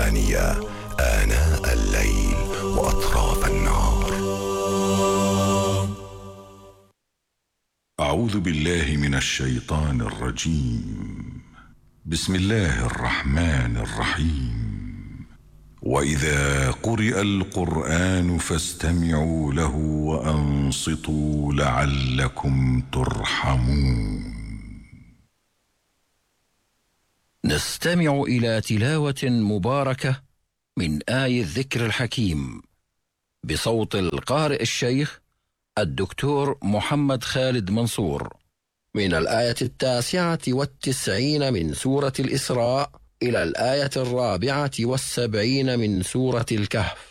القرآنية آناء الليل وأطراف النهار. أعوذ بالله من الشيطان الرجيم. بسم الله الرحمن الرحيم. وإذا قرئ القرآن فاستمعوا له وأنصتوا لعلكم ترحمون. نستمع إلى تلاوة مباركة من آي الذكر الحكيم بصوت القارئ الشيخ الدكتور محمد خالد منصور، من الآية 99 من سورة الإسراء إلى الآية 74 من سورة الكهف.